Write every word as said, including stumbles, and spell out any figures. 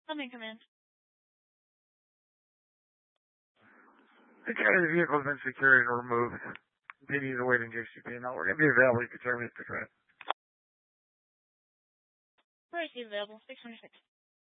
I'm in command. The carrier vehicle has been secured and removed. Continue to wait in J C P. Now we're going to be available. You can terminate the threat. Where is he available? six hundred six.